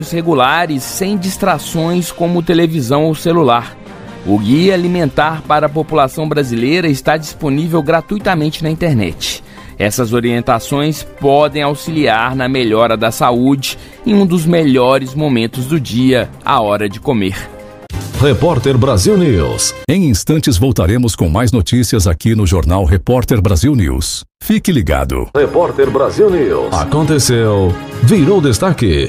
regulares sem distrações como televisão ou celular. O Guia Alimentar para a População Brasileira está disponível gratuitamente na internet. Essas orientações podem auxiliar na melhora da saúde em um dos melhores momentos do dia, a hora de comer. Repórter Brasil News. Em instantes voltaremos com mais notícias aqui no Jornal Repórter Brasil News. Fique ligado. Repórter Brasil News. Aconteceu, virou destaque.